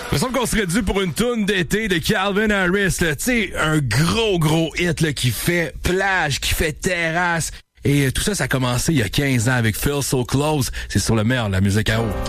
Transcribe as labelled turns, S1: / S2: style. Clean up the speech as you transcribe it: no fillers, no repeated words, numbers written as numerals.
S1: Il me semble qu'on serait dû pour une toune d'été de Calvin Harris. Tu sais, un gros hit là, qui fait plage, qui fait terrasse. Et tout ça, ça a commencé il y a 15 ans avec Feel So Close. C'est sur le meilleur de la musique à eau.